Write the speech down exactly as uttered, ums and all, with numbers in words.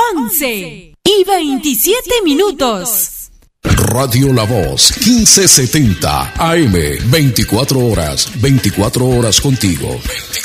once y veintisiete minutos. Radio La Voz, quince setenta A M, veinticuatro horas, veinticuatro horas contigo.